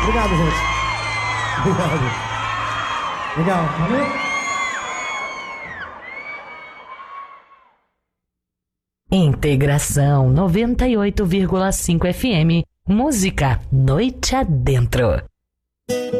Obrigado, gente. Obrigado. Legal. Valeu. Integração 98,5 FM. Música noite adentro.